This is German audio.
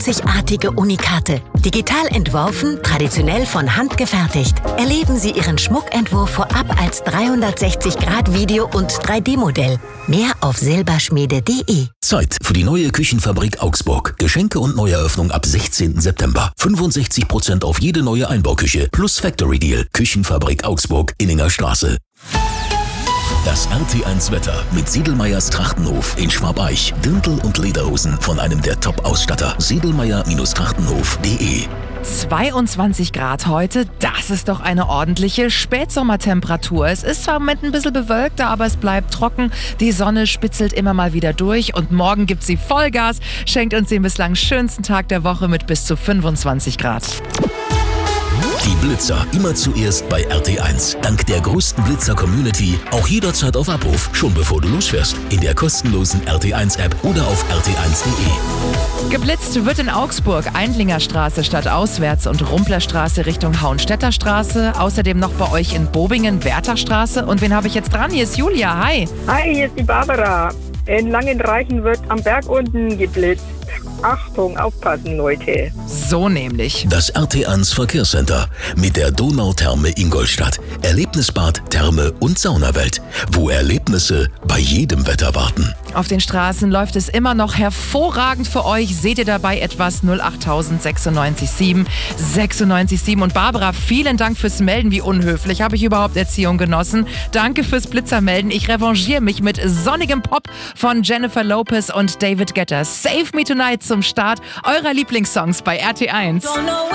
einzigartige Unikate. Digital entworfen, traditionell von Hand gefertigt. Erleben Sie Ihren Schmuckentwurf vorab als 360-Grad-Video- und 3D-Modell. Mehr auf silberschmiede.de. Zeit für die neue Küchenfabrik Augsburg. Geschenke und Neueröffnung ab 16. September. 65% auf jede neue Einbauküche plus Factory Deal. Küchenfabrik Augsburg, Inninger Straße. Das RT1 Wetter mit Siedelmeyers Trachtenhof in Schwabeich. Dirndl und Lederhosen von einem der Top-Ausstatter. Siedelmeyer-Trachtenhof.de. 22 Grad heute, das ist doch eine ordentliche Spätsommertemperatur. Es ist zwar im Moment ein bisschen bewölkter, aber es bleibt trocken. Die Sonne spitzelt immer mal wieder durch und morgen gibt sie Vollgas, schenkt uns den bislang schönsten Tag der Woche mit bis zu 25 Grad. Die Blitzer immer zuerst bei RT1. Dank der größten Blitzer-Community auch jederzeit auf Abruf, schon bevor du losfährst. In der kostenlosen RT1-App oder auf rt1.de. Geblitzt wird in Augsburg Eindlinger Straße statt auswärts und Rumplerstraße Richtung Hauenstädter Straße. Außerdem noch bei euch in Bobingen Wertherstraße. Und wen habe ich jetzt dran? Hier ist Julia. Hi. Hi, hier ist die Barbara. In Langenreichen wird am Berg unten geblitzt. Achtung, aufpassen, Leute. So nämlich. Das RT1 Verkehrscenter mit der Donautherme Ingolstadt. Erlebnisbad, Therme und Saunawelt, wo Erlebnisse bei jedem Wetter warten. Auf den Straßen läuft es immer noch hervorragend für euch. Seht ihr dabei etwas? 08000 96 7. Und Barbara, vielen Dank fürs Melden. Wie unhöflich. Habe ich überhaupt Erziehung genossen? Danke fürs Blitzermelden. Ich revanchiere mich mit sonnigem Pop von Jennifer Lopez und David Guetta. Save Me Tonight zum Start eurer Lieblingssongs bei RT1.